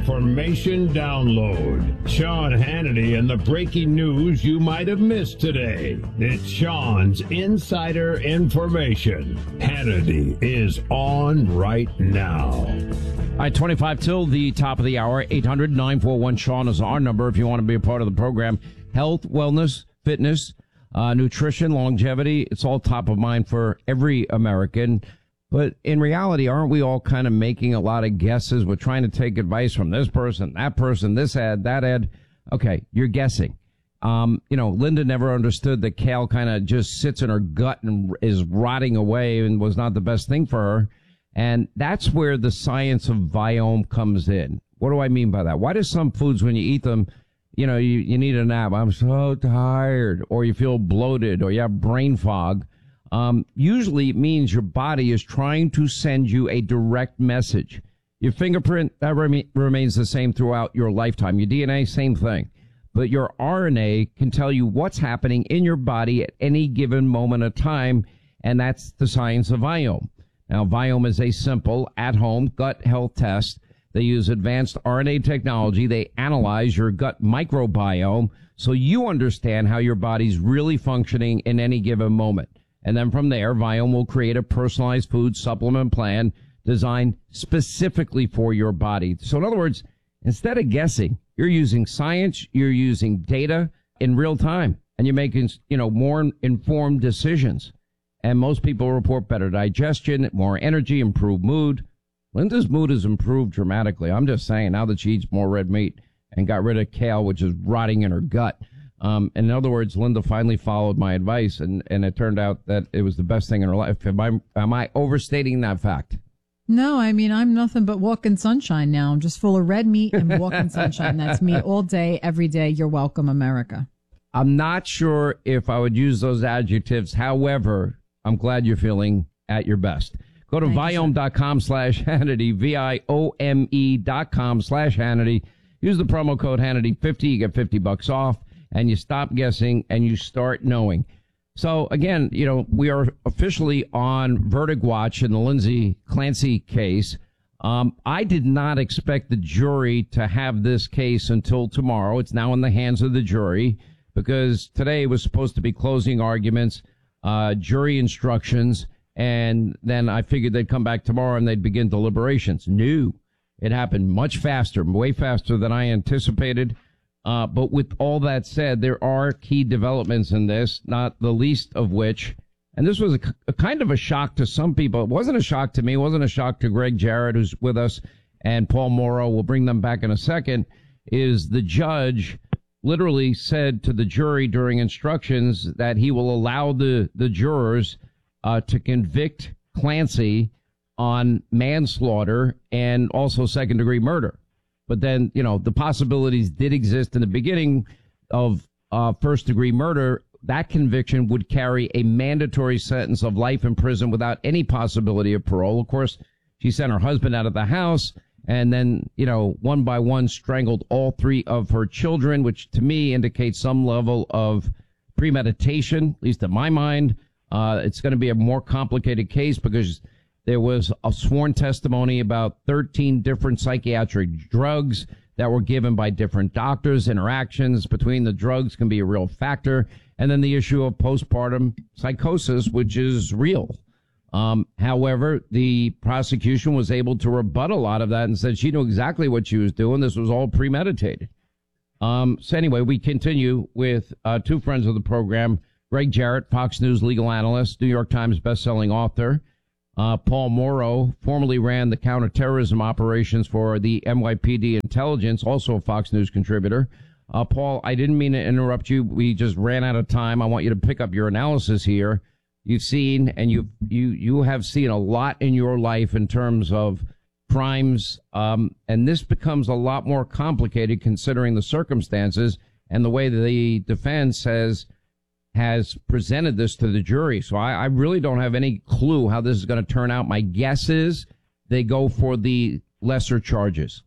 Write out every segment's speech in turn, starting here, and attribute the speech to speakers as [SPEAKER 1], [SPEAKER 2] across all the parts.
[SPEAKER 1] Information Download. Sean Hannity and the breaking news you might have missed today. It's Sean's Insider Information. Hannity is on right now.
[SPEAKER 2] All right, 25 till the top of the hour. 800-941-SEAN is our number if you want to be a part of the program. Health, wellness, fitness, nutrition, longevity. It's all top of mind for every American. But in reality, aren't we all kind of making a lot of guesses? We're trying to take advice from this person, this ad, that ad. Okay, you're guessing. Linda never understood that kale kind of just sits in her gut and is rotting away and was not the best thing for her. And that's where the science of Viome comes in. What do I mean by that? Why do some foods, when you eat them, you need a nap? I'm so tired, or you feel bloated, or you have brain fog. Usually it means your body is trying to send you a direct message. Your fingerprint, that remains the same throughout your lifetime. Your DNA, same thing. But your RNA can tell you what's happening in your body at any given moment of time, and that's the science of Viome. Now, Viome is a simple, at-home gut health test. They use advanced RNA technology. They analyze your gut microbiome so you understand how your body's really functioning in any given moment. And then from there, Viome will create a personalized food supplement plan designed specifically for your body. So in other words, instead of guessing, you're using science, you're using data in real time, and you're making, more informed decisions. And most people report better digestion, more energy, improved mood. Linda's mood has improved dramatically. I'm just saying, now that she eats more red meat and got rid of kale, which is rotting in her gut. In other words, Linda finally followed my advice, and it turned out that it was the best thing in her life. Am I overstating that fact?
[SPEAKER 3] No, I mean, I'm nothing but walking sunshine now. I'm just full of red meat and walking sunshine. That's me all day, every day. You're welcome, America. I'm
[SPEAKER 2] not sure if I would use those adjectives. However, I'm glad you're feeling at your best. Go to Viome.com/Hannity, Viome.com/Hannity. Use the promo code Hannity50. You get $50 off. And you stop guessing and you start knowing. So again, we are officially on verdict watch in the Lindsay Clancy case. I did not expect the jury to have this case until tomorrow. It's now in the hands of the jury because today was supposed to be closing arguments, jury instructions, and then I figured they'd come back tomorrow and they'd begin deliberations. No, it happened much faster, way faster than I anticipated. But with all that said, there are key developments in this, not the least of which, and this was a kind of a shock to some people. It wasn't a shock to me. It wasn't a shock to Greg Jarrett, who's with us, and Paul Mauro. We'll bring them back in a second. Is the judge literally said to the jury during instructions that he will allow the jurors to convict Clancy on manslaughter and also second-degree murder. But then, the possibilities did exist in the beginning of first-degree murder. That conviction would carry a mandatory sentence of life in prison without any possibility of parole. Of course, she sent her husband out of the house and then, one by one strangled all three of her children, which to me indicates some level of premeditation, at least in my mind. It's going to be a more complicated case because there was a sworn testimony about 13 different psychiatric drugs that were given by different doctors. Interactions between the drugs can be a real factor. And then the issue of postpartum psychosis, which is real. However, the prosecution was able to rebut a lot of that and said she knew exactly what she was doing. This was all premeditated. So anyway, we continue with two friends of the program, Greg Jarrett, Fox News legal analyst, New York Times bestselling author. Paul Mauro formerly ran the counterterrorism operations for the NYPD intelligence, also a Fox News contributor. Paul, I didn't mean to interrupt you. We just ran out of time. I want you to pick up your analysis here. You've seen and you have seen a lot in your life in terms of crimes, and this becomes a lot more complicated considering the circumstances and the way that the defense has presented this to the jury. So I really don't have any clue how this is going to turn out. My guess is they go for the lesser charges.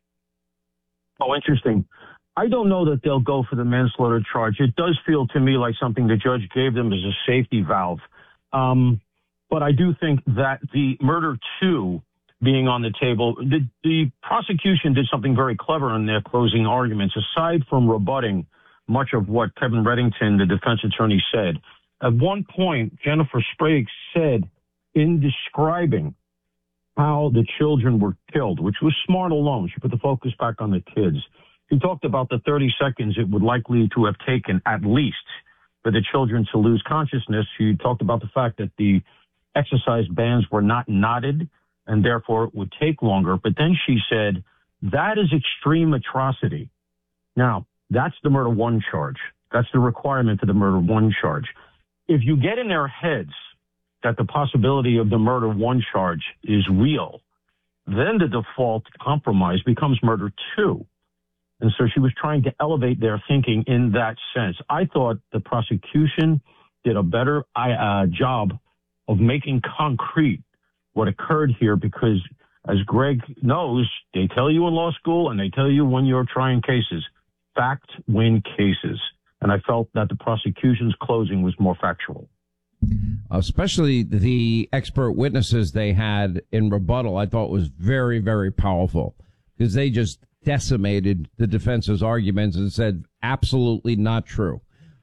[SPEAKER 4] Oh, interesting. I don't know that they'll go for the manslaughter charge. It does feel to me like something the judge gave them as a safety valve. But I do think that the murder 2 being on the table. The prosecution did something very clever in their closing arguments. Aside from rebutting much of what Kevin Reddington, the defense attorney, said, at one point, Jennifer Sprague said, in describing how the children were killed, which was smart alone, she put the focus back on the kids. She talked about the 30 seconds it would likely to have taken at least for the children to lose consciousness. She talked about the fact that the exercise bands were not knotted and therefore it would take longer. But then she said, that is extreme atrocity. Now, that's the murder one charge. That's the requirement for the murder one charge. If you get in their heads that the possibility of the murder one charge is real, then the default compromise becomes murder two. And so she was trying to elevate their thinking in that sense. I thought the prosecution did a better job of making concrete what occurred here because, as Greg knows, they tell you in law school and they tell you when you're trying cases, fact win cases. And I felt that the prosecution's closing was more factual.
[SPEAKER 2] Especially the expert witnesses they had in rebuttal, I thought was very, very powerful because they just decimated the defense's arguments and said absolutely not true.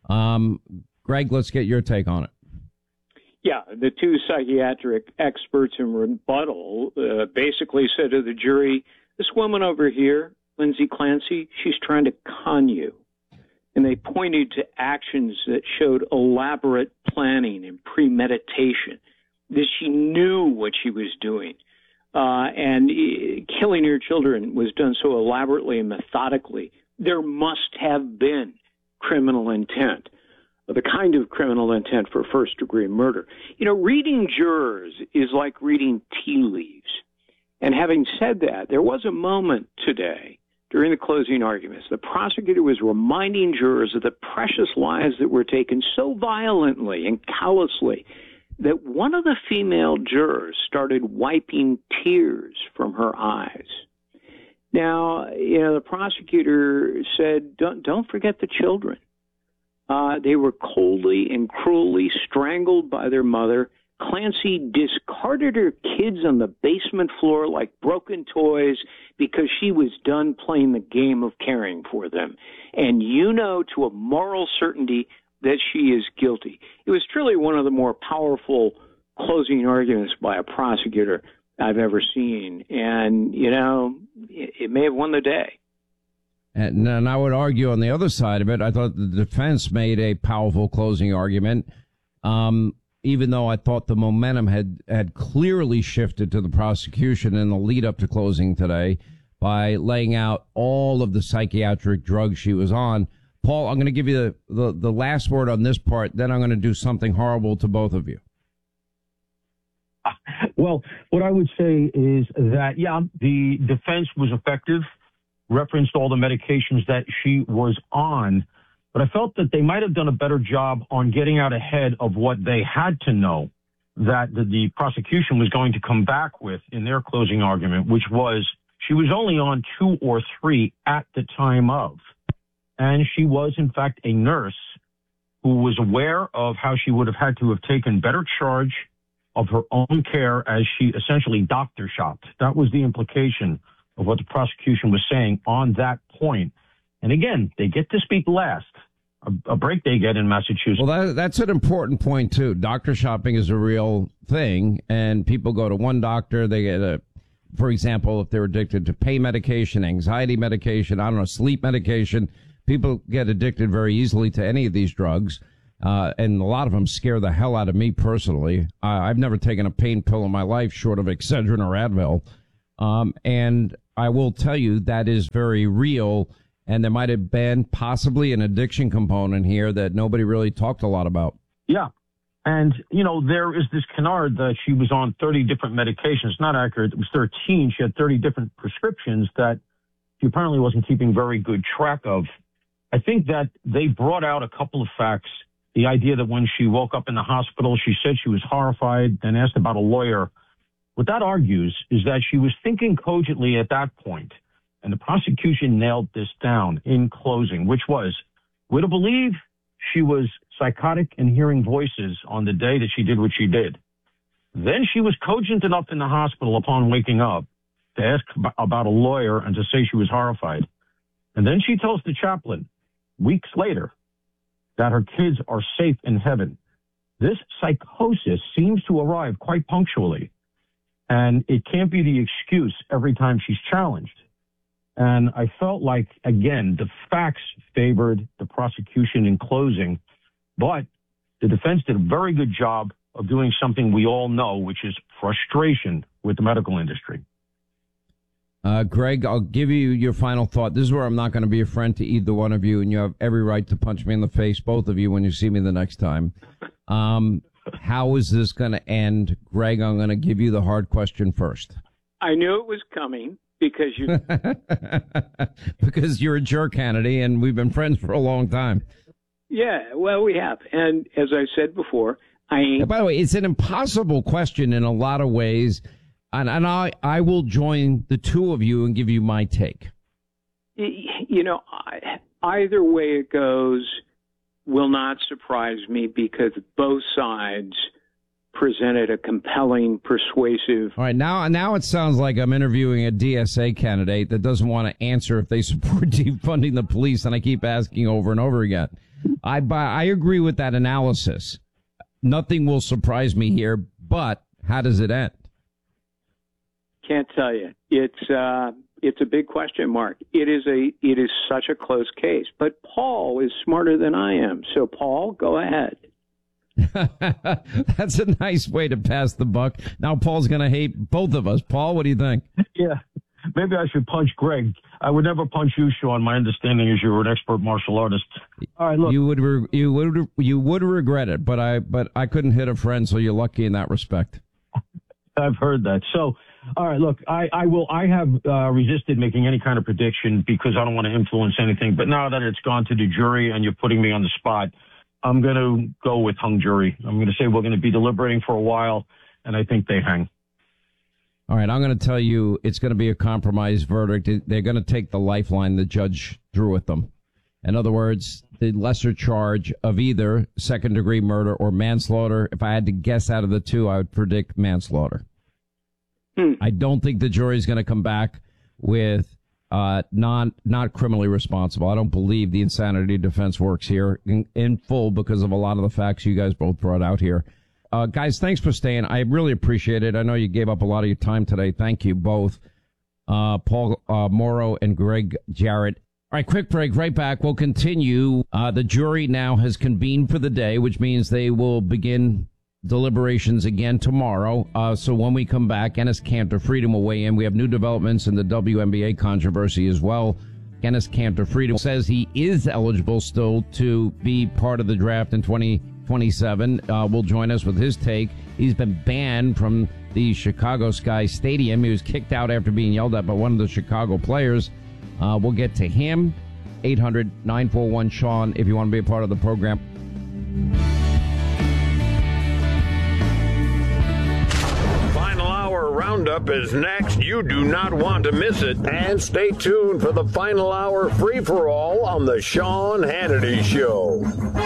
[SPEAKER 2] Greg, let's get your take on it.
[SPEAKER 5] Yeah, the two psychiatric experts in rebuttal basically said to the jury, this woman over here, Lindsay Clancy, she's trying to con you. And they pointed to actions that showed elaborate planning and premeditation, that she knew what she was doing. And killing your children was done so elaborately and methodically. There must have been criminal intent, the kind of criminal intent for first-degree murder. You know, reading jurors is like reading tea leaves. And having said that, there was a moment today during the closing arguments, the prosecutor was reminding jurors of the precious lives that were taken so violently and callously that one of the female jurors started wiping tears from her eyes. Now, you know, the prosecutor said, don't forget the children. They were coldly and cruelly strangled by their mother. Clancy discarded her kids on the basement floor like broken toys because she was done playing the game of caring for them. And you know to a moral certainty that she is guilty. It was truly one of the more powerful closing arguments by a prosecutor I've ever seen. And, you know, it may have won the day.
[SPEAKER 2] And I would argue on the other side of it, I thought the defense made a powerful closing argument. Even though I thought the momentum had clearly shifted to the prosecution in the lead up to closing today by laying out all of the psychiatric drugs she was on. Paul, I'm going to give you the last word on this part, then I'm going to do something horrible to both of you.
[SPEAKER 4] Well, what I would say is that, yeah, the defense was effective, referenced all the medications that she was on, but I felt that they might have done a better job on getting out ahead of what they had to know that the prosecution was going to come back with in their closing argument, which was she was only on 2 or 3 at the time of. And she was, in fact, a nurse who was aware of how she would have had to have taken better charge of her own care as she essentially doctor shopped. That was the implication of what the prosecution was saying on that point. And again, they get to speak last, a break they get in Massachusetts.
[SPEAKER 2] Well, that's an important point, too. Doctor shopping is a real thing, and people go to one doctor. They get for example, if they're addicted to pain medication, anxiety medication, I don't know, sleep medication, people get addicted very easily to any of these drugs. And a lot of them scare the hell out of me personally. I've never taken a pain pill in my life short of Excedrin or Advil. And I will tell you that is very real. And there might have been possibly an addiction component here that nobody really talked a lot about.
[SPEAKER 4] Yeah. And, you know, there is this canard that she was on 30 different medications. Not accurate. It was 13. She had 30 different prescriptions that she apparently wasn't keeping very good track of. I think that they brought out a couple of facts. The idea that when she woke up in the hospital, she said she was horrified, then asked about a lawyer. What that argues is that she was thinking cogently at that point. And the prosecution nailed this down in closing, which was, we're to believe she was psychotic and hearing voices on the day that she did what she did. Then she was cogent enough in the hospital upon waking up to ask about a lawyer and to say she was horrified. And then she tells the chaplain weeks later that her kids are safe in heaven. This psychosis seems to arrive quite punctually, and it can't be the excuse every time she's challenged. And I felt like, again, the facts favored the prosecution in closing, but the defense did a very good job of doing something we all know, which is frustration with the medical industry.
[SPEAKER 2] Greg, I'll give you your final thought. This is where I'm not going to be a friend to either one of you, and you have every right to punch me in the face, both of you, when you see me the next time. How is this going to end? Greg, I'm going to give you the hard question first.
[SPEAKER 5] I knew it was coming because you...
[SPEAKER 2] Because you're a jerk, Hannity, and we've been friends for a long time.
[SPEAKER 5] Yeah, well, we have. And as I said before,
[SPEAKER 2] By the way, it's an impossible question in a lot of ways, and I will join the two of you and give you my take.
[SPEAKER 5] You know, either way it goes will not surprise me because both sides presented a compelling, persuasive...
[SPEAKER 2] All right, now it sounds like I'm interviewing a DSA candidate that doesn't want to answer if they support defunding the police, and I keep asking over and over again. I agree with that analysis. Nothing will surprise me here, but how does it end?
[SPEAKER 5] Can't tell you. It's a big question mark. It is such a close case. But Paul is smarter than I am. So, Paul, go ahead.
[SPEAKER 2] That's a nice way to pass the buck. Now Paul's going to hate both of us. Paul, what do you think?
[SPEAKER 4] Yeah, maybe I should punch Greg. I would never punch you, Sean. My understanding is you're an expert martial artist. All right, look.
[SPEAKER 2] You would regret it, but I couldn't hit a friend, so you're lucky in that respect.
[SPEAKER 4] I've heard that. So, all right, look, I have resisted making any kind of prediction because I don't want to influence anything. But now that it's gone to the jury and you're putting me on the spot, I'm going to go with hung jury. I'm going to say we're going to be deliberating for a while, and I think they hang.
[SPEAKER 2] All right, I'm going to tell you it's going to be a compromise verdict. They're going to take the lifeline the judge drew at them. In other words, the lesser charge of either second-degree murder or manslaughter. If I had to guess out of the two, I would predict manslaughter. I don't think the jury is going to come back with not criminally responsible. I don't believe the insanity defense works here in full because of a lot of the facts you guys both brought out here. Guys, thanks for staying. I really appreciate it. I know you gave up a lot of your time today. Thank you both, Paul Mauro and Greg Jarrett. All right, quick break, right back. We'll continue. The jury now has convened for the day, which means they will begin deliberations again tomorrow. So when we come back, Enes Kanter Freedom will weigh in. We have new developments in the WNBA controversy as well. Enes Kanter Freedom says he is eligible still to be part of the draft in 2027. Will join us with his take. He's been banned from the Chicago Sky Stadium. He was kicked out after being yelled at by one of the Chicago players. We'll get to him. 800-941-SEAN if you want to be a part of the program.
[SPEAKER 1] Roundup is next. You do not want to miss it. And stay tuned for the final hour free-for-all on the Sean Hannity Show.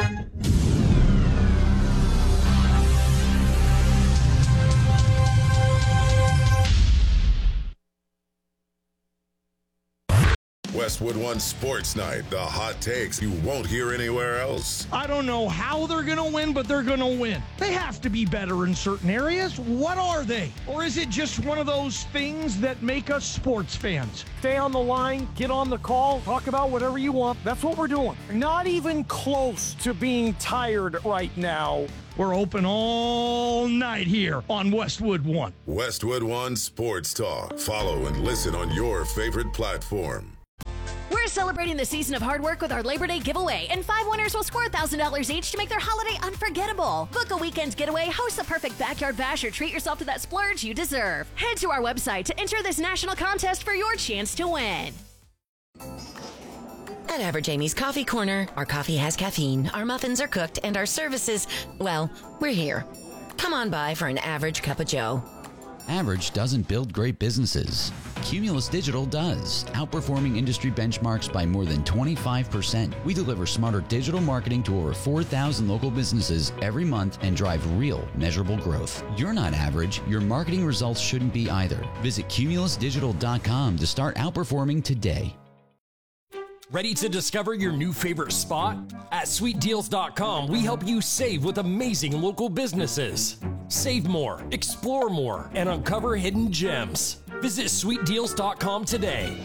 [SPEAKER 6] Westwood One Sports Night, the hot takes you won't hear anywhere else.
[SPEAKER 7] I don't know how they're going to win, but they're going to win. They have to be better in certain areas. What are they? Or is it just one of those things that make us sports fans? Stay on the line, get on the call, talk about whatever you want. That's what we're doing. Not even close to being tired right now. We're open all night here on Westwood One.
[SPEAKER 6] Westwood One Sports Talk. Follow and listen on your favorite platform.
[SPEAKER 8] We're celebrating the season of hard work with our Labor Day giveaway, and 5 winners will score $1,000 each to make their holiday unforgettable. Book a weekend getaway, host the perfect backyard bash, or treat yourself to that splurge you deserve. Head to our website to enter this national contest for your chance to win.
[SPEAKER 9] At Average Amy's Coffee Corner, our coffee has caffeine, our muffins are cooked, and our services, well, we're here. Come on by for an average cup of joe.
[SPEAKER 10] Average doesn't build great businesses. Cumulus Digital does, outperforming industry benchmarks by more than 25%. We deliver smarter digital marketing to over 4,000 local businesses every month and drive real, measurable growth. You're not average. Your marketing results shouldn't be either. Visit cumulusdigital.com to start outperforming today.
[SPEAKER 11] Ready to discover your new favorite spot? At sweetdeals.com, we help you save with amazing local businesses. Save more, explore more, and uncover hidden gems. Visit sweetdeals.com today.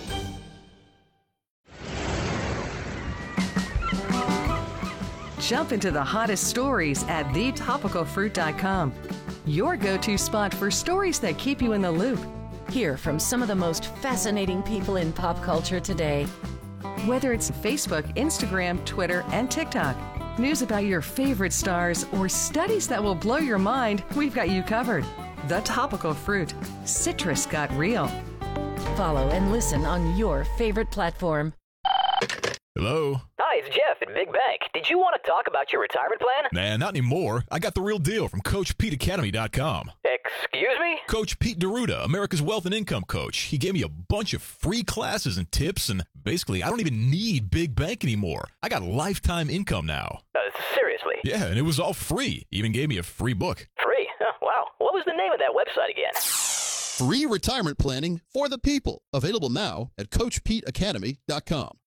[SPEAKER 12] Jump into the hottest stories at thetopicalfruit.com. Your go-to spot for stories that keep you in the loop.
[SPEAKER 9] Hear from some of the most fascinating people in pop culture today.
[SPEAKER 12] Whether it's Facebook, Instagram, Twitter, and TikTok, news about your favorite stars, or studies that will blow your mind, we've got you covered. The Topical Fruit. Citrus got real.
[SPEAKER 9] Follow and listen on your favorite platform.
[SPEAKER 13] Hello?
[SPEAKER 14] Hi, it's Jeff at Big Bank. Did you want to talk about your retirement plan?
[SPEAKER 13] Nah, not anymore. I got the real deal from CoachPeteAcademy.com.
[SPEAKER 14] Excuse me?
[SPEAKER 13] Coach Pete D'Arruda, America's Wealth and Income Coach. He gave me a bunch of free classes and tips, and basically, I don't even need Big Bank anymore. I got lifetime income now.
[SPEAKER 14] Seriously?
[SPEAKER 13] Yeah, and it was all free. He even gave me a free book.
[SPEAKER 14] Free? Oh, wow. What was the name of that website again?
[SPEAKER 15] Free retirement planning for the people. Available now at CoachPeteAcademy.com.